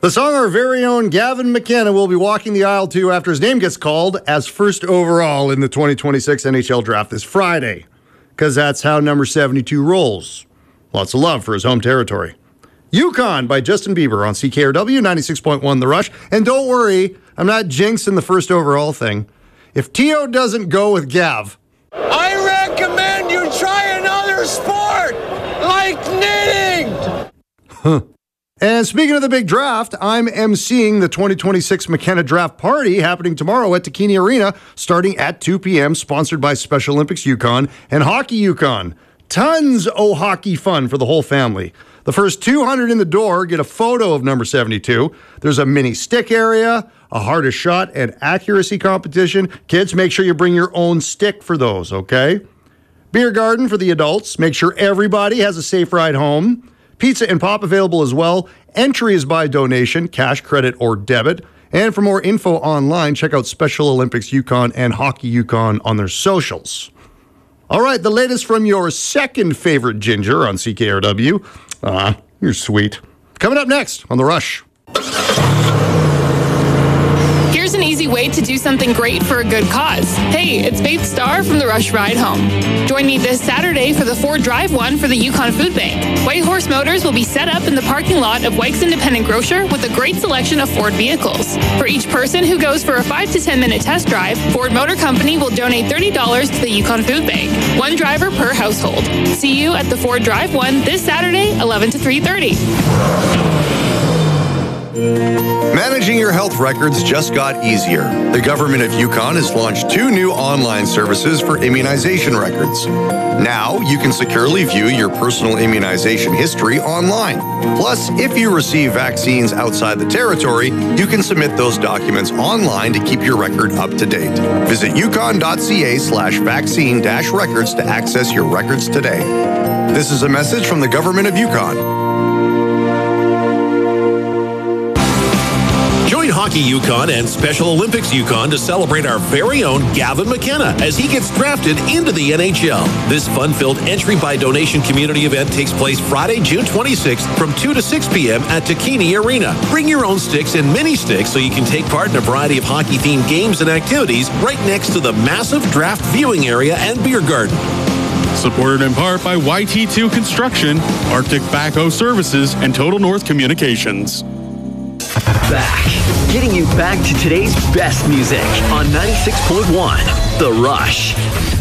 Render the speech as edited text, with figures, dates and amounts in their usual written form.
The song our very own Gavin McKenna will be walking the aisle to after his name gets called as first overall in the 2026 NHL Draft this Friday, because that's how number 72 rolls. Lots of love for his home territory. Yukon by Justin Bieber on CKRW 96.1 The Rush. And don't worry, I'm not jinxing the first overall thing. If T.O. doesn't go with Gav, I recommend you try another sport, like knitting. And speaking of the big draft, I'm emceeing the 2026 McKenna Draft Party happening tomorrow at Takini Arena, starting at 2 p.m., sponsored by Special Olympics Yukon and Hockey Yukon. Tons of hockey fun for the whole family. The first 200 in the door get a photo of number 72. There's a mini stick area, a hardest shot and accuracy competition. Kids, make sure you bring your own stick for those, okay? Beer garden for the adults. Make sure everybody has a safe ride home. Pizza and pop available as well. Entry is by donation, cash, credit, or debit. And for more info online, check out Special Olympics Yukon and Hockey Yukon on their socials. All right, the latest from your second favorite ginger on CKRW. You're sweet. Coming up next on The Rush. Here's an easy way to do something great for a good cause. Hey, it's Faith Starr from The Rush Ride Home. Join me this Saturday for the Ford Drive One for the Yukon Food Bank. White Horse Motors will be set up in the parking lot of Wykes Independent Grocer with a great selection of Ford vehicles. For each person who goes for a 5 to 10 minute test drive, Ford Motor Company will donate $30 to the Yukon Food Bank. One driver per household. See you at the Ford Drive One this Saturday, 11 to 3:30. Managing your health records just got easier. The government of Yukon has launched 2 new online services for immunization records. Now, you can securely view your personal immunization history online. Plus, if you receive vaccines outside the territory, you can submit those documents online to keep your record up to date. Visit yukon.ca/vaccine-records to access your records today. This is a message from the government of Yukon. Join Hockey Yukon and Special Olympics Yukon to celebrate our very own Gavin McKenna as he gets drafted into the NHL. This fun-filled entry-by-donation community event takes place Friday, June 26th from 2 to 6 p.m. at Takini Arena. Bring your own sticks and mini sticks so you can take part in a variety of hockey-themed games and activities right next to the massive draft viewing area and beer garden. Supported in part by YT2 Construction, Arctic Backhoe Services, and Total North Communications. Back. Getting you back to today's best music on 96.1 The Rush.